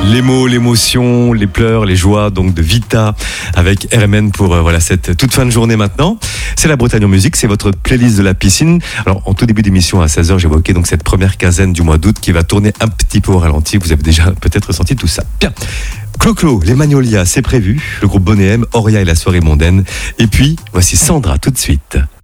Les mots, l'émotion, les pleurs, les joies, donc de Vita avec RMN pour cette toute fin de journée maintenant. C'est la Bretagne en musique, c'est votre playlist de la piscine. Alors en tout début d'émission à 16h, j'évoquais donc cette première quinzaine du mois d'août qui va tourner un petit peu au ralenti. Vous avez déjà peut-être ressenti tout ça. Bien. Clo-Clo, les Magnolias, c'est prévu. Le groupe Bonnet M, Auria et la soirée mondaine. Et puis, voici Sandra tout de suite.